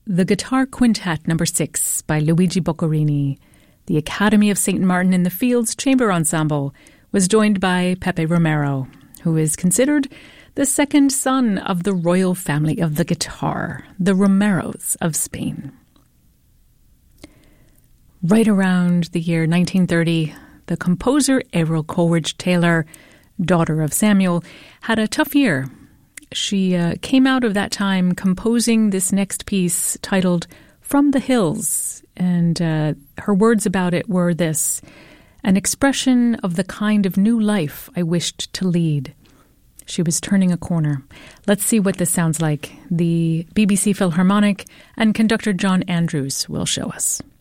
The Guitar Quintet No. 6 by Luigi Boccherini. The Academy of St. Martin in the Fields Chamber Ensemble was joined by Pepe Romero, who is considered the second son of the royal family of the guitar, the Romeros of Spain. Right around the year 1930, the composer Averil Coleridge Taylor, daughter of Samuel, had a tough year. She came out of that time composing this next piece titled From the Hills, and her words about it were this: an expression of the kind of new life I wished to lead. She was turning a corner. Let's see what this sounds like. The BBC Philharmonic and conductor John Andrews will show us.